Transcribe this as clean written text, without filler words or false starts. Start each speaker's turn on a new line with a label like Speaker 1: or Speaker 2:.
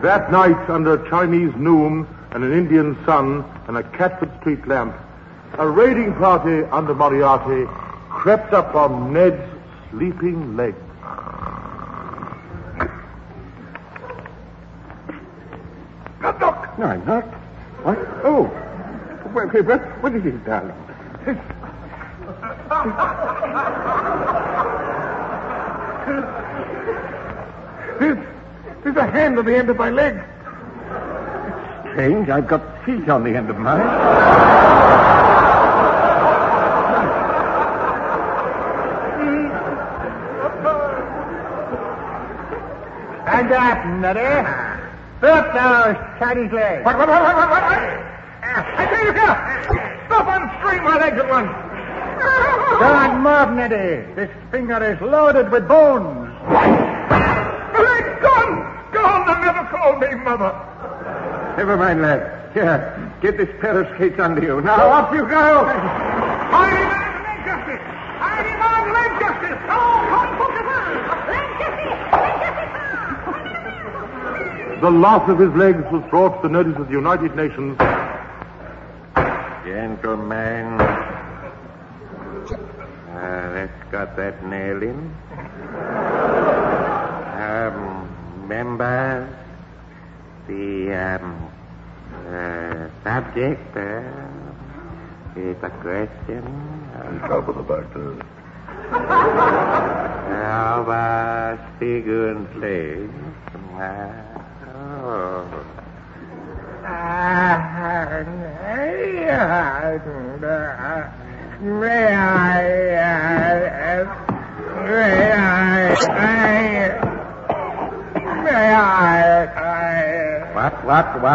Speaker 1: That night, under a Chinese noon and an Indian sun and a Catford Street lamp, a raiding party under Moriarty crept up on Ned's sleeping legs.
Speaker 2: Look! No, I'm not. What? Oh. What is it, darling? There's a hand on the end of my leg. It's strange. I've got feet on the end of mine.
Speaker 3: Stand up, Nutty. Stop those Chinese legs.
Speaker 2: What? I tell you, stop unscrewing my legs at once.
Speaker 3: Don't move, Nutty. This finger is loaded with bones.
Speaker 2: The leg's gone! Gone! They'll never call me Mother. Never mind, lad. Here, get this pair of skates under you. Now, off you go! Hide him on leg justice! Hide him on leg justice!
Speaker 1: The loss of his legs was brought to the notice of the United Nations.
Speaker 4: Gentlemen, let's got that nail in. Members, the subject is a question
Speaker 5: Trouble about the...
Speaker 4: of Stigun's legs. What?